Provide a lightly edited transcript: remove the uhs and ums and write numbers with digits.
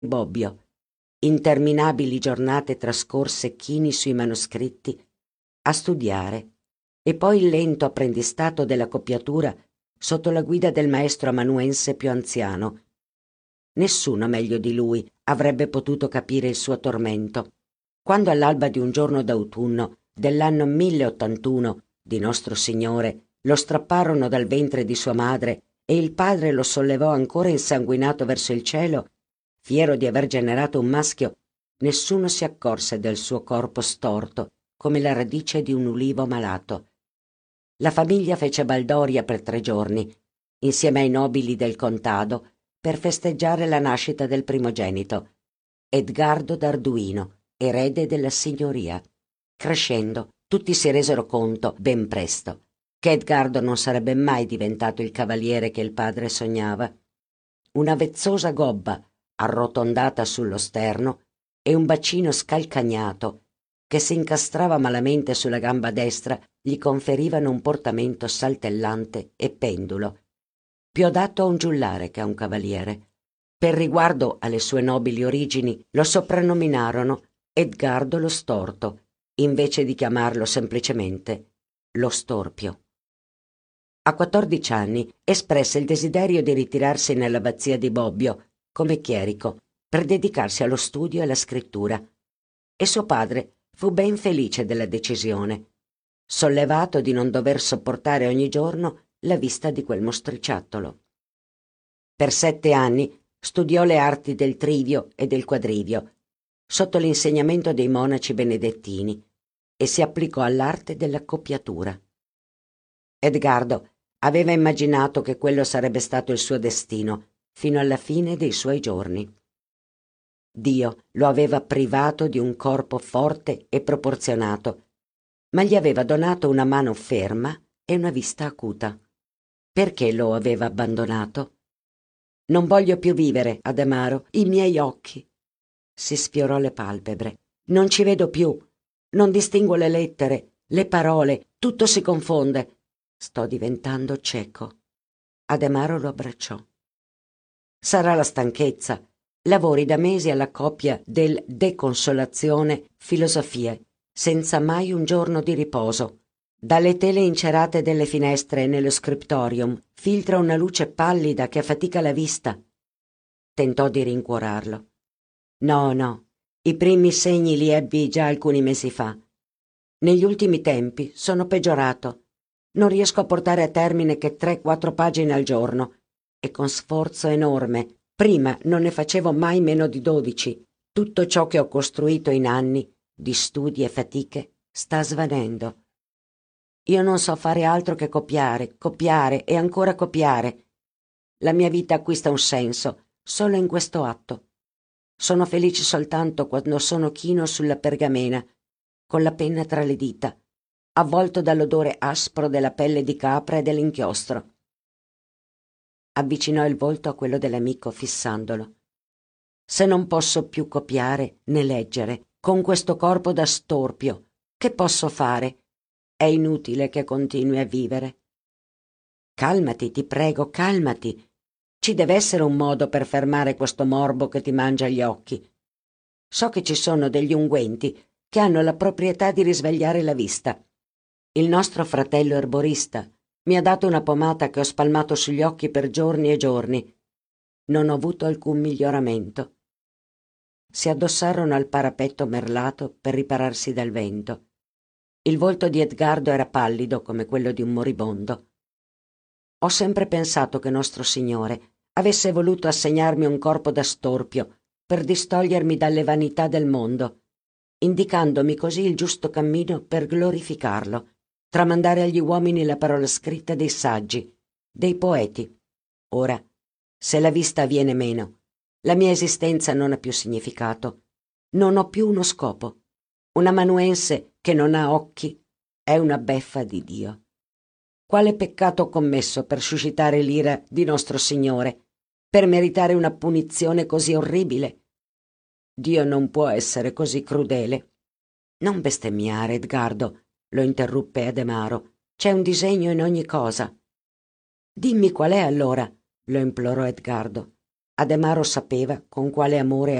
Bobbio, interminabili giornate trascorse chini sui manoscritti, a studiare, e poi il lento apprendistato della coppiatura sotto la guida del maestro amanuense più anziano. Nessuno meglio di lui avrebbe potuto capire il suo tormento. Quando all'alba di un giorno d'autunno dell'anno 1081 di Nostro Signore lo strapparono dal ventre di sua madre e il padre lo sollevò ancora insanguinato verso il cielo, fiero di aver generato un maschio, nessuno si accorse del suo corpo storto come la radice di un ulivo malato. La famiglia fece baldoria per 3 giorni, insieme ai nobili del contado, per festeggiare la nascita del primogenito, Edgardo d'Arduino, erede della signoria. Crescendo, tutti si resero conto, ben presto, che Edgardo non sarebbe mai diventato il cavaliere che il padre sognava. Una vezzosa gobba, arrotondata sullo sterno, e un bacino scalcagnato, che si incastrava malamente sulla gamba destra, gli conferivano un portamento saltellante e pendulo, più adatto a un giullare che a un cavaliere. Per riguardo alle sue nobili origini lo soprannominarono Edgardo lo Storto, invece di chiamarlo semplicemente lo Storpio. A 14 anni espresse il desiderio di ritirarsi nell'abbazia di Bobbio come chierico per dedicarsi allo studio e alla scrittura, e suo padre fu ben felice della decisione, sollevato di non dover sopportare ogni giorno la vista di quel mostriciattolo. Per 7 anni studiò le arti del trivio e del quadrivio, sotto l'insegnamento dei monaci benedettini, e si applicò all'arte della coppiatura. Edgardo aveva immaginato che quello sarebbe stato il suo destino fino alla fine dei suoi giorni. Dio lo aveva privato di un corpo forte e proporzionato, ma gli aveva donato una mano ferma e una vista acuta. Perché lo aveva abbandonato? Non voglio più vivere, Ademaro, i miei occhi. Si sfiorò le palpebre. Non ci vedo più. Non distingo le lettere, le parole, tutto si confonde. Sto diventando cieco. Ademaro lo abbracciò. Sarà la stanchezza. Lavori da mesi alla coppia del De Consolazione Filosofie, senza mai un giorno di riposo. Dalle tele incerate delle finestre nello scriptorium filtra una luce pallida che affatica la vista. Tentò di rincuorarlo. No, i primi segni li ebbi già alcuni mesi fa. Negli ultimi tempi sono peggiorato. Non riesco a portare a termine che 3-4 pagine al giorno, e con sforzo enorme. Prima non ne facevo mai meno di 12. Tutto ciò che ho costruito in anni di studi e fatiche sta svanendo. Io non so fare altro che copiare e ancora copiare. La mia vita acquista un senso solo in questo atto. Sono felice soltanto quando sono chino sulla pergamena, con la penna tra le dita, avvolto dall'odore aspro della pelle di capra e dell'inchiostro. Avvicinò il volto a quello dell'amico fissandolo. Se non posso più copiare né leggere, con questo corpo da storpio, che posso fare? È inutile che continui a vivere. Calmati, ti prego, calmati. Ci deve essere un modo per fermare questo morbo che ti mangia gli occhi. So che ci sono degli unguenti che hanno la proprietà di risvegliare la vista. Il nostro fratello erborista mi ha dato una pomata che ho spalmato sugli occhi per giorni e giorni. Non ho avuto alcun miglioramento. Si addossarono al parapetto merlato per ripararsi dal vento. Il volto di Edgardo era pallido come quello di un moribondo. Ho sempre pensato che Nostro Signore avesse voluto assegnarmi un corpo da storpio per distogliermi dalle vanità del mondo, indicandomi così il giusto cammino per glorificarlo, tramandare agli uomini la parola scritta dei saggi, dei poeti. Ora, se la vista viene meno, la mia esistenza non ha più significato. Non ho più uno scopo. Un amanuense che non ha occhi è una beffa di Dio. Quale peccato ho commesso per suscitare l'ira di Nostro Signore, per meritare una punizione così orribile? Dio non può essere così crudele. Non bestemmiare, Edgardo, lo interruppe Ademaro. C'è un disegno in ogni cosa. Dimmi qual è allora, lo implorò Edgardo. Ademaro sapeva con quale amore